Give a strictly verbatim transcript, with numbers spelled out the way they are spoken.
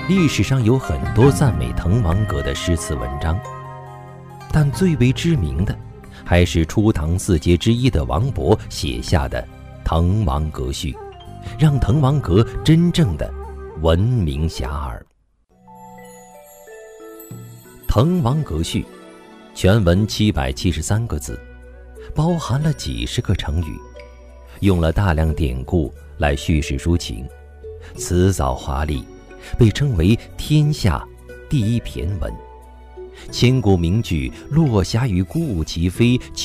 历史上有很多赞美滕王阁的诗词文章，但最为知名的还是初唐四杰之一的王勃写下的《滕王阁序》，让滕王阁真正的闻名遐迩。《滕王阁序》全文七百七十三个字，包含了几十个成语，用了大量典故来叙事抒情，辞藻华丽，被称为天下第一骈文。千古名句“落霞与孤鹜齐飞，